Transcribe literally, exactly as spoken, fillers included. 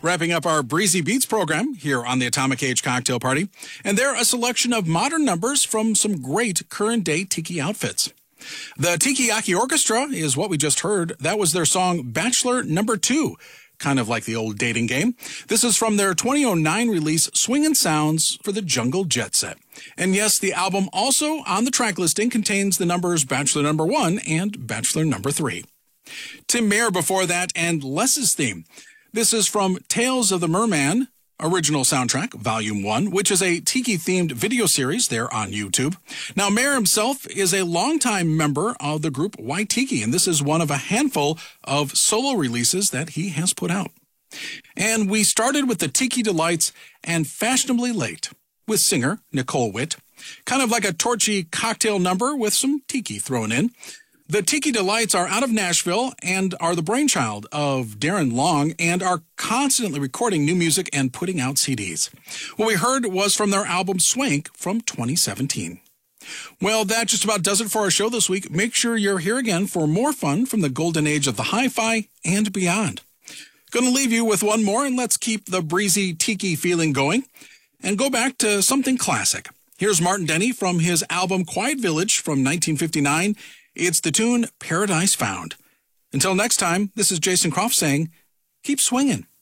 Wrapping up our Breezy Beats program here on the Atomic Age Cocktail Party. And they're a selection of modern numbers from some great current-day tiki outfits. The Tiki Yaki Orchestra is what we just heard. That was their song Bachelor Number Two, kind of like the old dating game. This is from their twenty oh nine release Swingin' Sounds for the Jungle Jet Set. And yes, the album also on the track listing contains the numbers Bachelor Number One and Bachelor Number Three. Tim Mayer before that, and Les's theme. This is from Tales of the Merman, original soundtrack, Volume one, which is a tiki-themed video series there on YouTube. Now, Mayer himself is a longtime member of the group Waitiki, and this is one of a handful of solo releases that he has put out. And we started with the Tiki Delights and Fashionably Late with singer Nicole Witt, kind of like a torchy cocktail number with some tiki thrown in. The Tiki Delights are out of Nashville and are the brainchild of Darren Long and are constantly recording new music and putting out C Ds. What we heard was from their album Swank from twenty seventeen. Well, that just about does it for our show this week. Make sure you're here again for more fun from the golden age of the hi-fi and beyond. Gonna leave you with one more, and let's keep the breezy tiki feeling going and go back to something classic. Here's Martin Denny from his album Quiet Village from nineteen fifty-nine. It's the tune Paradise Found. Until next time, this is Jason Croft saying, keep swinging.